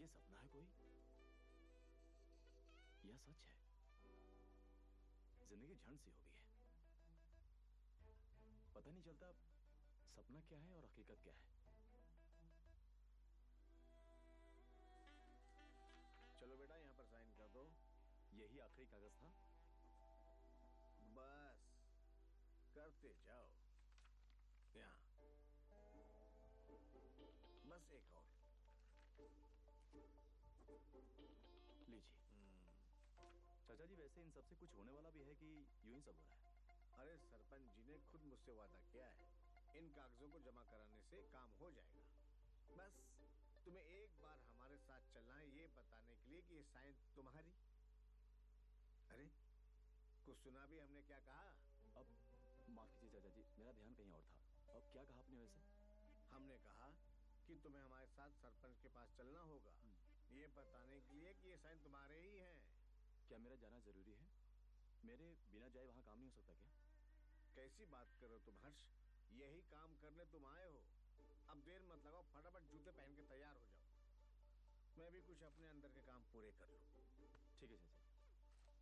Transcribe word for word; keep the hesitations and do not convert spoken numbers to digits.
सपना है कोई या सच है? जिंदगी झंड सी हो गई है, पता नहीं चलता सपना क्या है और हकीकत क्या है। चलो बेटा यहाँ पर साइन कर दो। यही आखिरी कागज था? बस करते जाओ। यहाँ बस एक और लीजिए। चाचा जी, वैसे इन सबसे कुछ होने वाला भी है कि यूं ही सब हो रहा है? अरे सरपंच जी ने खुद मुझसे वादा किया है, इन कागजों को जमा कराने से काम हो जाएगा। बस तुम्हें एक बार हमारे साथ चलना है ये बताने के लिए कि ये साइन तुम्हारी। अरे कुछ सुना भी हमने क्या कहा? अब माफ कीजिए चाचा जी, मेरा ध्यान कहीं और था। अब क्या कहा आपने वैसे? हमने कहा कि तुम्हें हमारे साथ सरपंच के पास चलना होगा ये बताने के लिए कि ये साइन तुम्हारे ही हैं। क्या मेरा जाना जरूरी है? मेरे बिना जाए वहां काम नहीं हो सकता क्या? कैसी बात कर रहे हो तुम हर्ष? यही काम करने तुम आए हो। अब देर मत लगाओ, फटाफट जूते पहन के तैयार हो जाओ। मैं भी कुछ अपने अंदर के काम पूरे कर लूं। ठीक है चाचा।